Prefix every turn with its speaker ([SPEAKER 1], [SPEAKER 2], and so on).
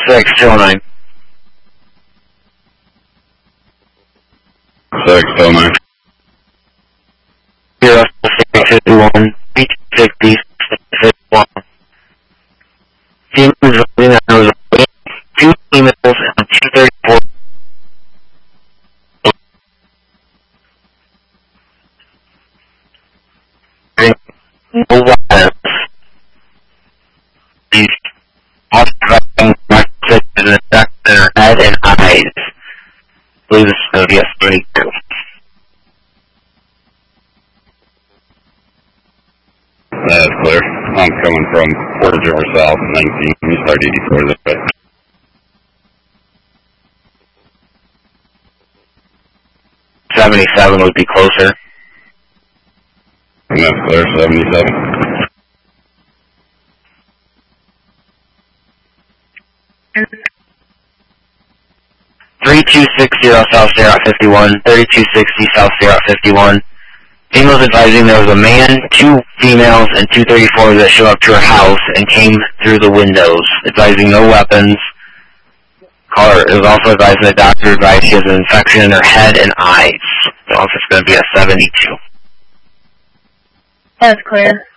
[SPEAKER 1] 609.
[SPEAKER 2] 609.
[SPEAKER 1] 051, 360, 61. Females driving that was 2 females and 234. No weapons. These also driving messages in the back of their head and eyes. I believe this is going to be a 32.
[SPEAKER 2] That's clear. I'm coming from Fort George South, 19. You start 84 this way.
[SPEAKER 1] $77 would be closer.
[SPEAKER 2] And that's clear, 77.
[SPEAKER 1] $3260 South Sierra 51, $3260 South Sierra 51. Females advising there was a man, 2 females, and 234 that showed up to her house and came through the windows, advising no weapons. Caller is also advising the doctor advised she has an infection in her head and eyes. The office is going to be a 72.
[SPEAKER 3] That's clear.